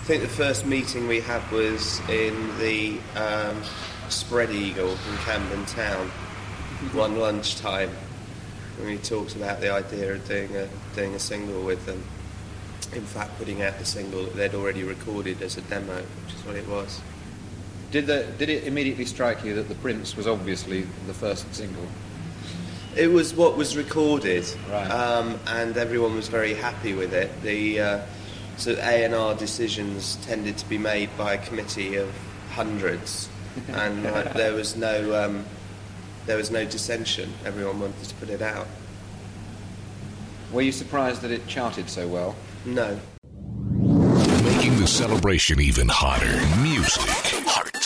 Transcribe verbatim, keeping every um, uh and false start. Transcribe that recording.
I think the first meeting we had was in the um, Spread Eagle in Camden Town, one lunchtime, when we talked about the idea of doing a doing a single with them. In fact, putting out the single that they'd already recorded as a demo, which is what it was. Did the did it immediately strike you that The Prince was obviously the first single? It was what was recorded, right. um, and everyone was very happy with it. The uh, so A and R decisions tended to be made by a committee of hundreds, and like, there was no um, there was no dissension. Everyone wanted to put it out. Were you surprised that it charted so well? No. Making the celebration even hotter. Music. Heart